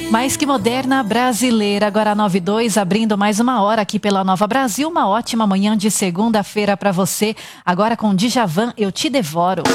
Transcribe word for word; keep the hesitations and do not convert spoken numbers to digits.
Mais que moderna, brasileira. Agora nove e dois, abrindo mais uma hora aqui pela Nova Brasil. Uma ótima manhã de segunda-feira para você. Agora com Djavan, Eu Te Devoro.